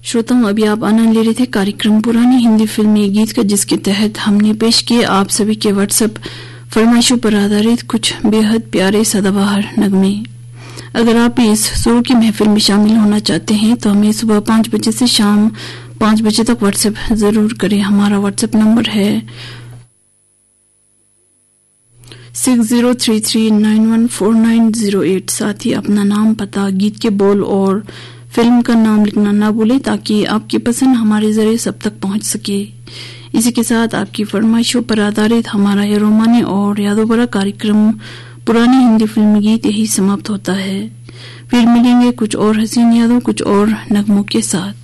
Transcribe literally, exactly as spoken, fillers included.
श्रोताओं, अभी आप आनंद ले रहे थे कार्यक्रम पुरानी हिंदी फिल्मी गीत का, जिसके तहत हमने पेश किए आप सभी के व्हाट्सएप फरमाइशों पर आधारित कुछ बेहद प्यारे सदाबहार नगमे। अगर आप इस सुर की महफिल में शामिल होना चाहते हैं तो हमें सुबह पाँच बजे से शाम पाँच बजे तक व्हाट्सएप जरूर करें। हमारा व्हाट्सएप नंबर है six zero three three nine one four nine zero eight. साथ ही अपना नाम, पता, गीत के बोल और फिल्म का नाम लिखना ना भूलें, ताकि आपकी पसंद हमारे जरिए सब तक पहुंच सके। इसी के साथ आपकी फरमाइशों पर आधारित हमारा ये रोमानी और यादों भरा कार्यक्रम पुरानी हिंदी फिल्मी गीत यही समाप्त होता है। फिर मिलेंगे कुछ और हसीन यादों, कुछ और नगमों के साथ।